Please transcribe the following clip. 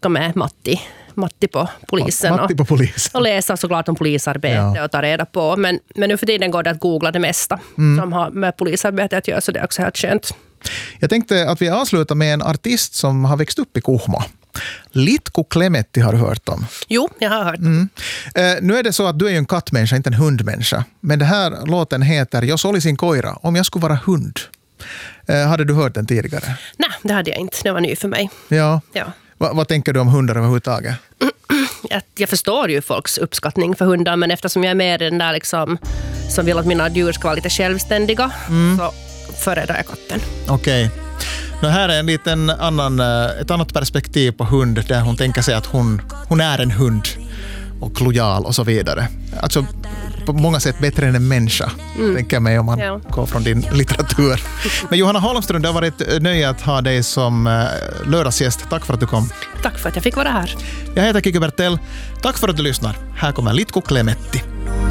snacka med Matti på polisen. Matti på polisen. Och läsa såklart om polisarbete och ta reda på. Men nu för tiden går det att googla det mesta som har med polisarbete att göra, så det är också helt skönt. Jag tänkte att vi avslutar med en artist som har växt upp i Kuhmo. Litko Klemetti har du hört om. Jo, jag har hört. Nu är det så att du är ju en kattmänniska, inte en hundmänniska. Men det här låten heter Jos olisin koira, om jag skulle vara hund. Hade du hört den tidigare? Nej, det hade jag inte. Det var ny för mig. Ja. Ja. Vad tänker du om hundar överhuvudtaget? Jag förstår ju folks uppskattning för hundar, men eftersom jag är med den där liksom, som vill att mina djur ska vara lite självständiga, så föredrar jag katten. Okej. Det här är en liten ett annat perspektiv på hund, där hon tänker sig att hon är en hund och lojal och så vidare. Alltså på många sätt bättre än en människa, tänker jag mig, om man går från din litteratur. Men Johanna Holmström, det har varit nöje att ha dig som lördagsgäst. Tack för att du kom. Tack för att jag fick vara här. Jag heter Kikki Bertell. Tack för att du lyssnar. Här kommer Litko Klemetti.